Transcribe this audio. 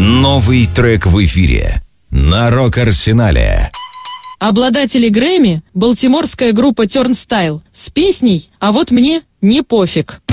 Новый трек в эфире на Рок-Арсенале. Обладатели Грэмми – балтиморская группа Turnstile с песней «А вот мне не пофиг».